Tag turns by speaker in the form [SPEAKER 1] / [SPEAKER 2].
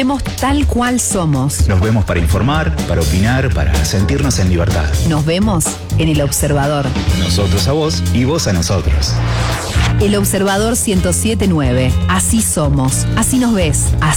[SPEAKER 1] vemos tal cual somos.
[SPEAKER 2] Nos vemos para informar, para opinar, para sentirnos en libertad.
[SPEAKER 1] Nos vemos en El Observador.
[SPEAKER 2] Nosotros a vos y vos a nosotros.
[SPEAKER 1] El Observador 107.9. Así somos, así nos ves, así